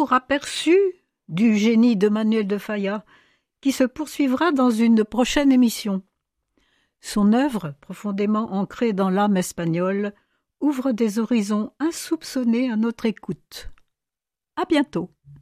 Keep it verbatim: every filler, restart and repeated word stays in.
court aperçu du génie de Manuel de Falla, qui se poursuivra dans une prochaine émission. Son œuvre, profondément ancrée dans l'âme espagnole, ouvre des horizons insoupçonnés à notre écoute. À bientôt.